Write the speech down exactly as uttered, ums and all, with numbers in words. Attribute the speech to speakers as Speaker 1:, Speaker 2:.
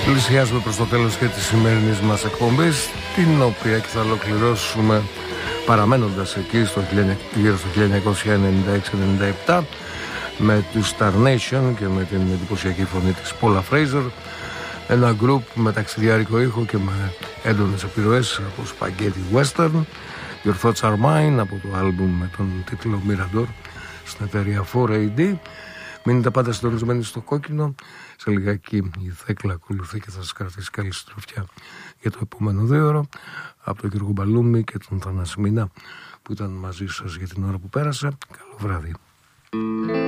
Speaker 1: Πλησιάζουμε προς το τέλος και της σημερινής μας εκπομπής, την οποία και θα ολοκληρώσουμε παραμένοντας εκεί στο, γύρω στο χίλια εννιακόσια ενενήντα έξι ενενήντα επτά με τους Star Nation και με την εντυπωσιακή φωνή της Paula Fraser, ένα γκρουπ με ταξιδιάρικο ήχο και με έντονες επιρροές από spaghetti western. Your Thoughts Are Mine από το άλμπουμ με τον τίτλο Mirador στην εταιρεία φορ έι ντι. Μείνετε πάντα συντονισμένοι στο κόκκινο. Σε λιγάκι η Θέκλα ακολουθεί και θα σας κρατήσει καλή συντροφιά για το επόμενο δύο ώρο από τον Γιώργο Μπαλούμη και τον Θανάση Μίνα που ήταν μαζί σας για την ώρα που πέρασε. Καλό βράδυ.